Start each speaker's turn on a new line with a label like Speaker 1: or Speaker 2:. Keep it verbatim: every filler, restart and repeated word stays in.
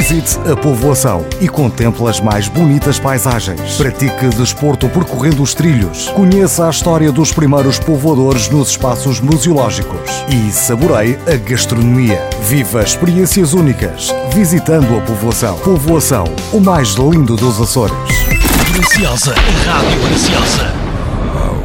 Speaker 1: Visite a povoação e contemple as mais bonitas paisagens. Pratique desporto percorrendo os trilhos. Conheça a história dos primeiros povoadores nos espaços museológicos. E saboreie a gastronomia. Viva experiências únicas visitando a povoação. Povoação, o mais lindo dos Açores.
Speaker 2: Graciosa, Rádio Graciosa.